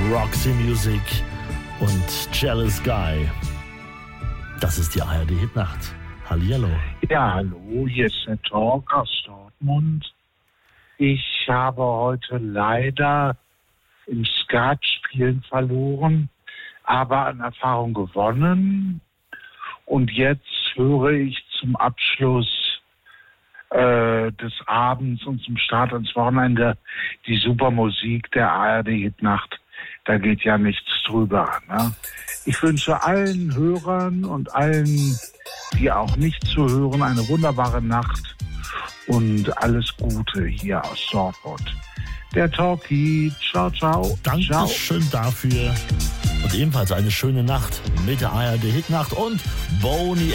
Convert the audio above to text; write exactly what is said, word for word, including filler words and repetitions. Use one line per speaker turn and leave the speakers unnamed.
Roxy Music und Jealous Guy. Das ist die A R D-Hitnacht. Hallihallo.
Ja, hallo, hier ist der Talk aus Dortmund. Ich habe heute leider im Skatspielen verloren, aber an Erfahrung gewonnen. Und jetzt höre ich zum Abschluss äh, des Abends und zum Start ins Wochenende die super Musik der A R D-Hitnacht. Da geht ja nichts drüber. Ne? Ich wünsche allen Hörern und allen, die auch nicht zu hören, eine wunderbare Nacht und alles Gute hier aus Dortmund. Der Talkie. Ciao, ciao.
Dankeschön dafür. Und ebenfalls eine schöne Nacht mit der A R D-Hitnacht und Boney